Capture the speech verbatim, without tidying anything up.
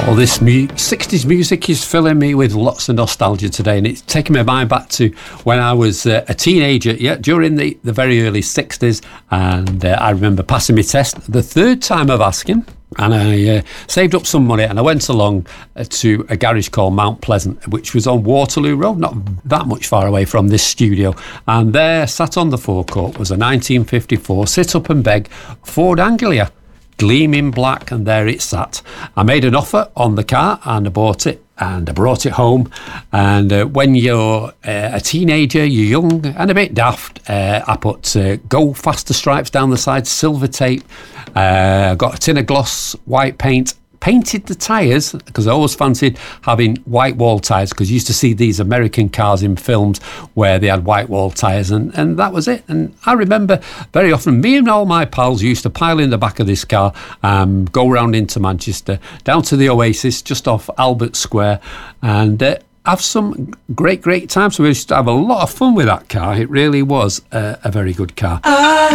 All this mu- sixties music is filling me with lots of nostalgia today, and it's taking my mind back to when I was uh, a teenager, yeah, during the, the very early sixties, and uh, I remember passing my test the third time of asking, and I uh, saved up some money, and I went along uh, to a garage called Mount Pleasant, which was on Waterloo Road, not that much far away from this studio, and there, sat on the forecourt, was a nineteen fifty-four Sit Up and Beg Ford Anglia, gleaming black, and there it sat. I made an offer on the car and I bought it and I brought it home. And uh, when you're uh, a teenager, you're young and a bit daft, uh, I put uh, Go Faster stripes down the side, silver tape, uh, got a tin of gloss white paint, painted the tyres, because I always fancied having white wall tyres, because you used to see these American cars in films where they had white wall tyres, and, and that was it. And I remember very often me and all my pals used to pile in the back of this car, um, go round into Manchester, down to the Oasis just off Albert Square, and uh, have some great, great times. So we used to have a lot of fun with that car. It really was uh, a very good car. Ah.